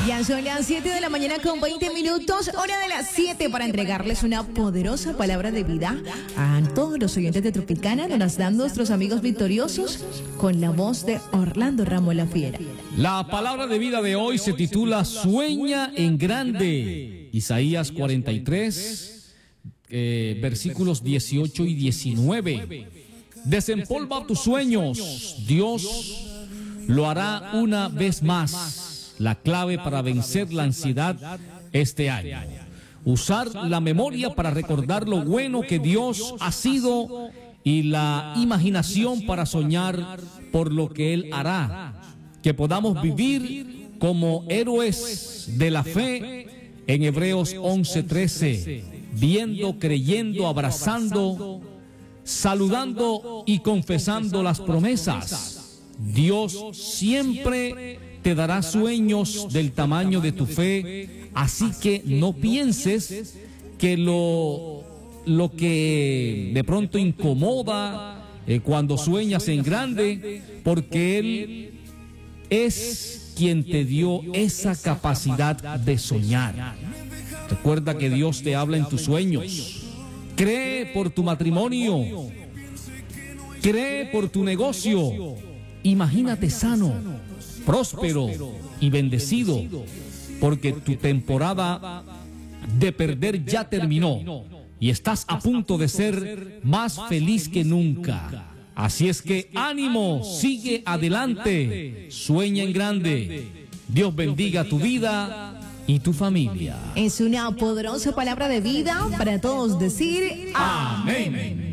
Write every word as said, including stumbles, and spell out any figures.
Ya son las siete de la mañana con veinte minutos, hora de las siete para entregarles una poderosa palabra de vida a todos los oyentes de Tropicana. Nos las dan nuestros amigos victoriosos con la voz de Orlando Ramos la Fiera. La palabra de vida de hoy se titula Sueña en grande. Isaías cuarenta y tres, eh, versículos dieciocho y diecinueve. Desempolva tus sueños, Dios lo hará una vez más. La clave para vencer la ansiedad este año. Usar la memoria para recordar lo bueno que Dios ha sido y la imaginación para soñar por lo que Él hará. Que podamos vivir como héroes de la fe en Hebreos once trece, viendo, creyendo, abrazando, saludando y confesando las promesas. Dios siempre te dará sueños del tamaño de tu fe, así que no pienses que lo, lo que de pronto incomoda eh, cuando sueñas en grande, porque Él es quien te dio esa capacidad de soñar. Recuerda que Dios te habla en tus sueños. Cree por tu matrimonio, cree por tu negocio, imagínate sano, próspero y bendecido, porque tu temporada de perder ya terminó y estás a punto de ser más feliz que nunca. Así es que ánimo, sigue adelante, sueña en grande. Dios bendiga tu vida y tu familia. Es una poderosa palabra de vida para todos decir amén.